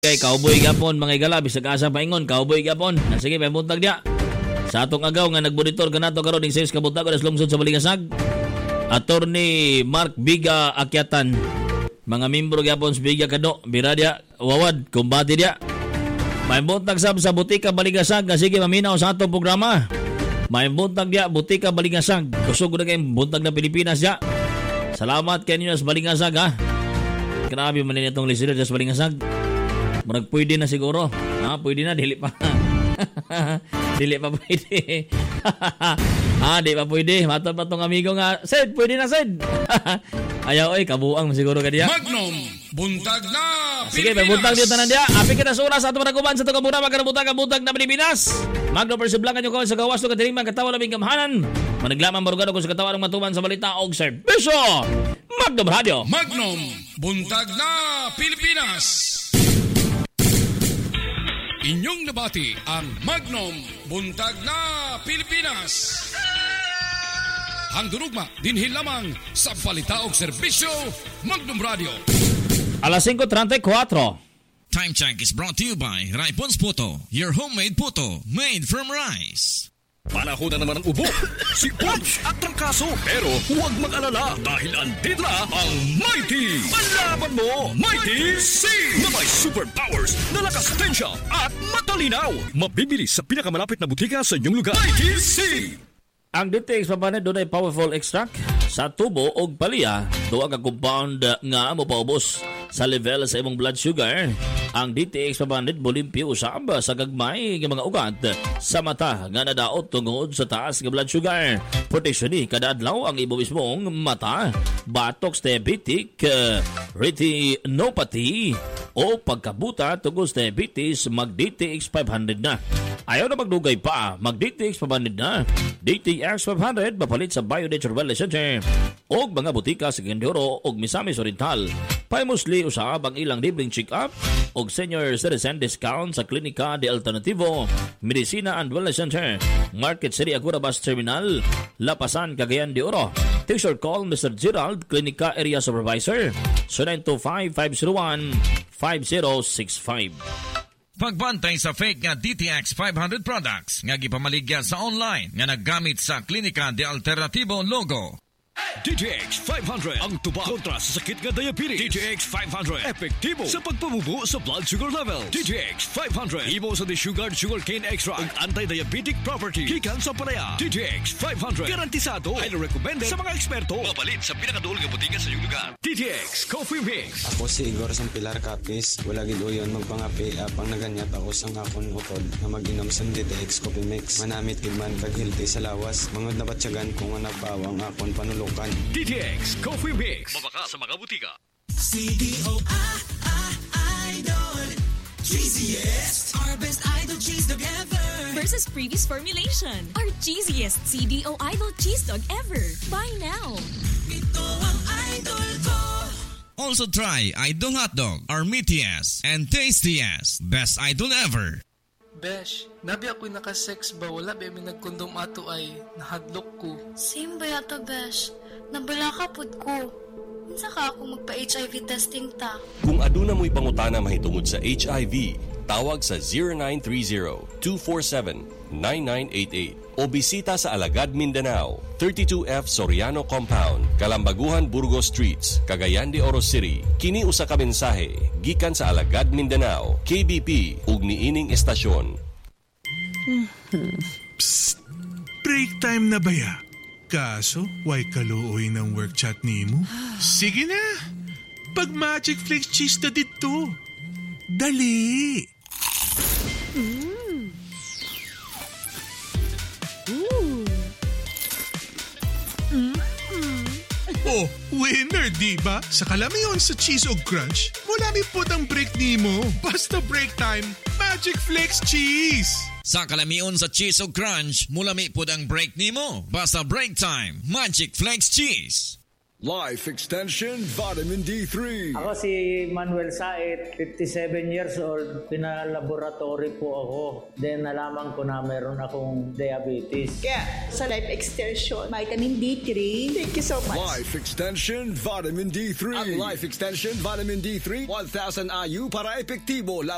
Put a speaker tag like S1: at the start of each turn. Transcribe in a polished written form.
S1: Kay cowboy gapon mga igala bisag asa paingon cowboy gapon. Sige may buntag dia. Sa atong agaw nga nagbonitor kanato karon ning 6 ka buntag sa lungsod sa Balingasag. Attorney Mark Biga Akyatan. Mga membro gapon sa Biga Kado, Biradia, Wawad, kumbati dia. May buntag sab sa Butika Balingasag nga sige maminaw sa atong programa. May buntag dia Butika Balingasag. Kusog na kay buntag na Pilipinas dia. Salamat kay ninyo sa Balingasag ha. Grabe man itong listener sa Balingasag. Murag pwede na siguro. Pwede na, dili pa. Dili pa pwede. Di pa pwede. Mata pa tong amigo nga, Sid, pwede na, Sid. Ayaw, kabuang siguro ka diya.
S2: Magnum, buntag na Pilipinas.
S1: Sige, may buntag dito na diya. Api ka na sa oras sa itong managuban sa itong kamura. Magkanabuntag ang buntag na Pilipinas. Magnum, persiblangan nyo ko sa gawas ng katirimang katawa naming kamhanan. Managlaman marugado ko sa katawa ng matuman sa balita o serbisyo. Magnum Radio.
S2: Magnum, buntag na Pilipinas. Inyong nabati ang Magnum Buntag na Pilipinas. Hangdurugma dinhi lamang sa balita og serbisyo Magnum Radio.
S1: Alas 5:34.
S3: Time check is brought to you by Raipons Puto, your homemade puto made from rice.
S4: Panahon na naman ang ubo, sipon at trangkaso. Pero huwag mag-alala dahil andito na ang Mighty. Palaban mo, Mighty C! Na may superpowers na lakas tensya at matalinaw. Mabibili sa pinakamalapit na butika sa inyong lugar. Mighty C!
S1: Ang DTX papanit doon ay powerful extract sa tubo o paliya. Doon ang compound nga mo paubos sa level sa imong blood sugar. Ang DTX papanit bolimpyo usab sa gagmay ng mga ugat sa mata nga nadaot tungod sa taas ng blood sugar. Protection ni kada adlaw ang ibo mismong mata. Botox diabetic, retinopathy o pagkabuta tungod sa diabetes, mag DTX 500 na. Ayaw na magdugay pa, mag DTX 500 na. DTX 500 mapalit sa Bionature Wellness Center o mga butika sa Gendoro o Misamis Oriental. Paimusli usab ang ilang libreng check-up o senior citizen discount sa Klinika de Alternativo, Medicina and Wellness Center, Market City Agura Bus Terminal, Lapasan, Cagayan de Oro. Take-short call Mr. Gerald, Klinika Area Supervisor, so 925-501-5065.
S3: Pagbantay sa fake nga DTX 500 products nga gipamaligya sa online nga naggamit sa Klinika de Alternativo logo.
S4: DTX 500 ang tubag kontra sa sakit nga diabetes. DTX 500 epektibo sa pagpabubo sa blood sugar level. DTX 500 imo sa desugared sugarcane extract ug anti-diabetic property gikan sa palaya. DTX 500 garantisado, highly recommended sa mga eksperto. Mapalit sa pinakaduol nga butika sa iyong lugar. DTX Coffee Mix.
S5: Ako si Igor Sampilar Capis. Wala gid uyon magpangapi apang naganyat ako sang akon utod na mag-inom sa DTX Coffee Mix. Manamit gid man kag healthy sa lawas. Mangod na batsyagan kung nga nagpawang akon panulukan.
S4: DTX Coffee Mix. Mabaka sa mga butika.
S6: CDO Idol. Cheesiest. Our best idol cheese dog ever.
S7: Versus previous formulation. Our cheesiest CDO Idol cheese dog ever. Buy now.
S6: Ito ang idol ko.
S3: Also try Idol Hot Dog, our meatiest and tastiest. Best idol ever.
S8: Besh, nabi ako'y nakasex ba? Wala ba may nagkondom ato ay nahadlok ko.
S9: Same ba yata, Besh? Nabala ka pud ko. Unsa ka ako magpa-HIV testing ta?
S10: Kung aduna mo'y pangutana mahitungod sa HIV, tawag sa 0930-247-9988 o bisita sa Alagad, Mindanao, 32F Soriano Compound, Kalambaguhan, Burgos Streets, Cagayan de Oro City. Kini usa ka mensahe gikan sa Alagad, Mindanao, KBP ug niining estasyon.
S11: Psst! Break time na ba ya? Kaso, why kaluoy ng work chat nimo? Sige na! Pag Magic Flakes cheese na dito. Dali! Oh, winner, diba? Sa kalamiyon sa cheese o crunch, mulami po ang break nimo. Basta break time, Magic Flakes cheese!
S3: Sa kalamiyon sa cheese o crunch, mulami po ang break nimo. Basta break time, Magic Flakes cheese!
S12: Life Extension Vitamin D3.
S13: Ako si Manuel Sait, 57 years old. Pinalaboratory po ako. Then nalaman ko na meron akong diabetes.
S14: Kaya sa Life Extension, Vitamin D3. Thank you so much.
S12: Life Extension Vitamin D3. Ang Life Extension Vitamin D3, 1,000 IU para epektibo laban